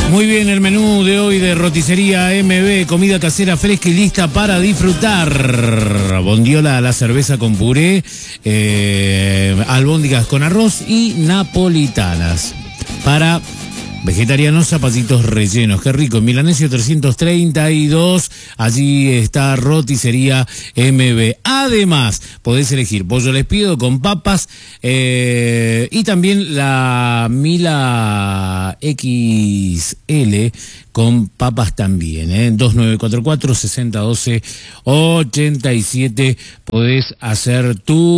Muy bien, el menú de hoy de Roticería MB, comida casera fresca y lista para disfrutar. Bondiola a la cerveza con puré, albóndigas con arroz y napolitanas. Para vegetarianos, zapatitos rellenos. Qué rico, en Milanesio 332, allí está Roticería MB. Además, podés elegir pollo al espiedo con papas y también la Mila XL con papas también. 2944-6012-87, podés hacer tu